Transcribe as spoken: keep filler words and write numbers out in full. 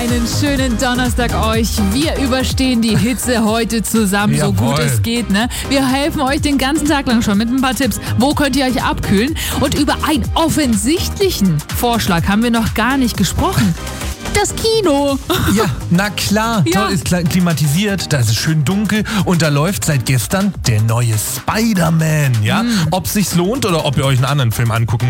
einen schönen Donnerstag euch. Wir überstehen die Hitze heute zusammen, so Jawohl. gut es geht. Ne? Wir helfen euch den ganzen Tag lang schon mit ein paar Tipps. Wo könnt ihr euch abkühlen? Und über einen offensichtlichen Vorschlag haben wir noch gar nicht gesprochen. Das Kino. Ja, na klar. Ja. Toll, ist kla- klimatisiert, da ist es schön dunkel und da läuft seit gestern der neue Spider-Man. Ja? Mhm. Ob es sich lohnt oder ob ihr euch einen anderen Film angucken